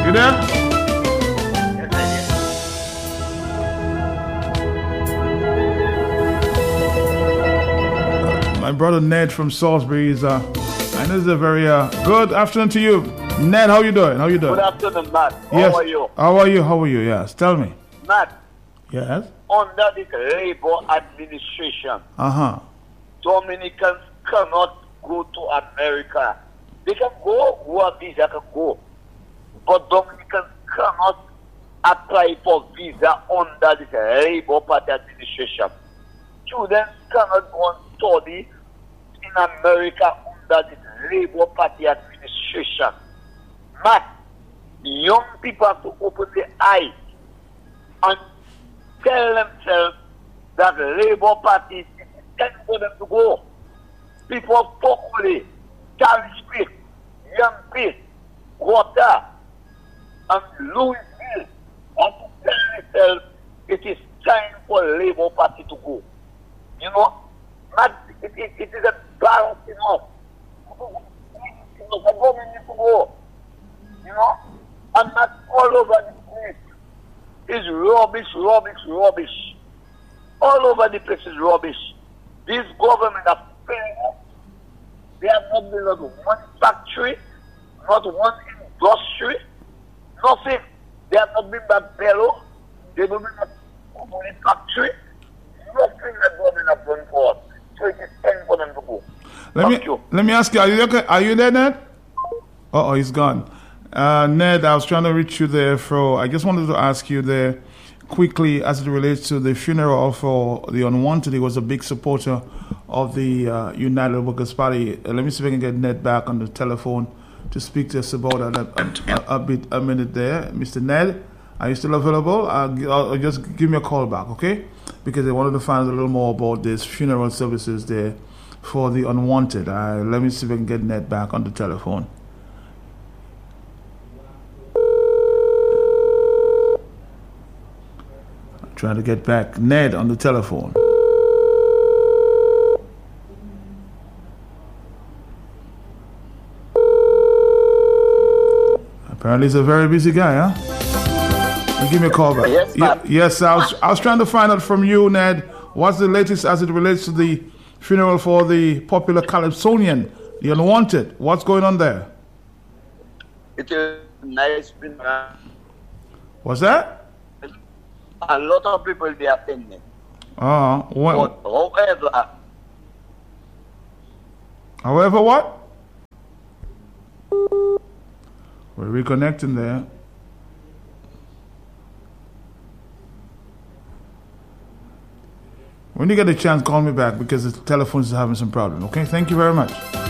You there? Yes, I did. My brother Ned from Salisbury is I know it's a very good afternoon to you. Ned, how you doing? How you doing? Good afternoon, Matt. Yes. How are you? How are you? How are you? Yes. Tell me. Matt, Yes. under this labor administration, Dominicans cannot go to America. They can go, who have visa can go. But Dominicans cannot apply for visa under this Labour Party administration. Students cannot go and study in America under this Labour Party administration. Matt, young people have to open their eyes and tell themselves that the Labour Party is time for them to go. People of Tokole, Charlie Street, Young Peace, Water, and Louisville have to tell themselves it is time for the Labour Party to go. You know, it is a balance, you know. The government needs to go. You know? And not all over the place. It's rubbish. All over the place is rubbish. This government are failing us. They have not built one factory, not one industry, nothing. They have not been back Bello. They have not been one factory. Nothing that government have done for us. So it is time for them to go. Let me ask you, are you there, Ned? Oh, he's gone. Ned, I was trying to reach you there I just wanted to ask you there quickly as it relates to the funeral for the unwanted. He was a big supporter of the United Workers' Party. Let me see if I can get Ned back on the telephone to speak to us about a minute there. Mr. Ned, are you still available? I'll just give me a call back, okay? Because I wanted to find out a little more about this funeral services there for the unwanted. Let me see if I can get Ned back on the telephone. Trying to get back Ned on the telephone. Apparently he's a very busy guy, huh? You give me a call back. Yes, I was trying to find out from you, Ned, what's the latest as it relates to the funeral for the popular Calypsonian, the unwanted. What's going on there? It is nice. What's that? A lot of people they attending. But however what? We're reconnecting there. When you get a chance, call me back because the telephone is having some problem. Okay, thank you very much.